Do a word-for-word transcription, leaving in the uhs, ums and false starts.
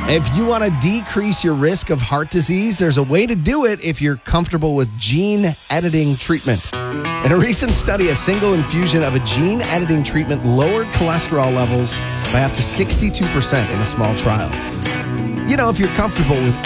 If you want to decrease your risk of heart disease, there's a way to do it if you're comfortable with gene editing treatment. In a recent study, a single infusion of a gene editing treatment lowered cholesterol levels by up to sixty-two percent in a small trial. You know, if you're comfortable with